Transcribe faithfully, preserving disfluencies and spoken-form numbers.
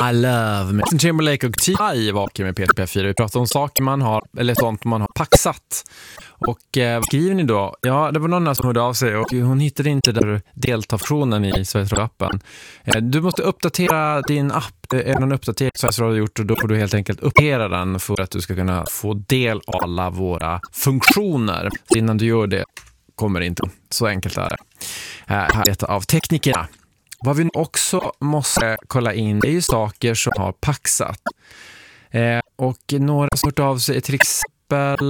I love me. Timberlake och T I vakar med P T P fyra. Vi pratar om saker man har, eller sånt man har paxat. Och eh, vad skriver ni då? Ja, det var någon som hörde av sig och hon hittade inte där deltafunktionen i Sveriges Radio-appen. Eh, du måste uppdatera din app. Det är någon uppdatering som Sveriges Radio har gjort och då får du helt enkelt uppdatera den för att du ska kunna få del av alla våra funktioner. Innan du gör det kommer det inte. Så enkelt är det. Eh, här är ett av teknikerna. Vad vi också måste kolla in är ju saker som har paxat. Eh, och några som har hört av sig är till exempel